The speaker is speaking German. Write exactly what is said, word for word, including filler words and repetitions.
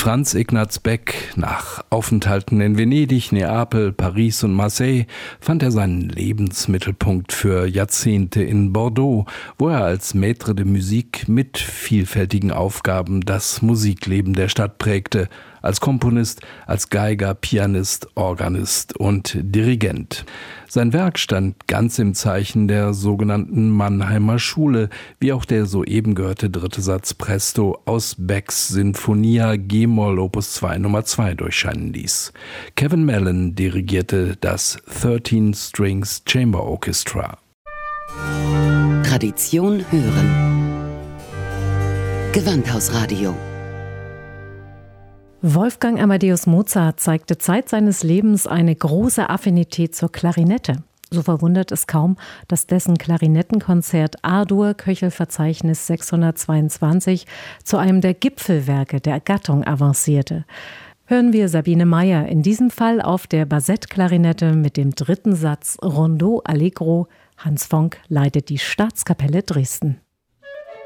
Franz Ignaz Beck, nach Aufenthalten in Venedig, Neapel, Paris und Marseille, fand er seinen Lebensmittelpunkt für Jahrzehnte in Bordeaux, wo er als Maître de Musique mit vielfältigen Aufgaben das Musikleben der Stadt prägte, als Komponist, als Geiger, Pianist, Organist und Dirigent. Sein Werk stand ganz im Zeichen der sogenannten Mannheimer Schule, wie auch der soeben gehörte dritte Satz Presto aus Becks Sinfonia G-Moll Opus zwei Nummer zwei durchscheinen ließ. Kevin Mellon dirigierte das thirteen Strings Chamber Orchestra. Tradition hören. Gewandhausradio. Wolfgang Amadeus Mozart zeigte Zeit seines Lebens eine große Affinität zur Klarinette. So verwundert es kaum, dass dessen Klarinettenkonzert A-Dur Köchelverzeichnis sechshundertzweiundzwanzig zu einem der Gipfelwerke der Gattung avancierte. Hören wir Sabine Meyer, in diesem Fall auf der Bassett-Klarinette mit dem dritten Satz Rondeau Allegro. Hans Fonck leitet die Staatskapelle Dresden.